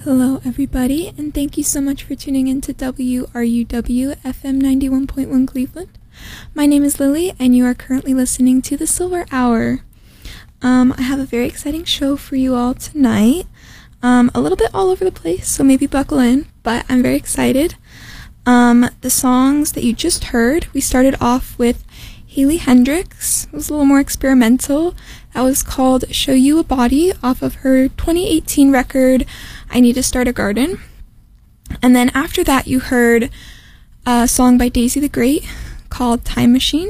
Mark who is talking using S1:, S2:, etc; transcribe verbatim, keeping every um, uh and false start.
S1: Hello everybody, and thank you so much for tuning in to W R U W F M ninety-one point one Cleveland. My name is Lily, and you are currently listening to the Silver Hour. Um, I have a very exciting show for you all tonight. Um, a little bit all over the place, so maybe buckle in, but I'm very excited. Um, the songs that you just heard, we started off with Haley Hendrix. It was a little more experimental. That was called Show You a Body off of her twenty eighteen record, I Need to Start a Garden. And then after that, you heard a song by Daisy the Great called Time Machine.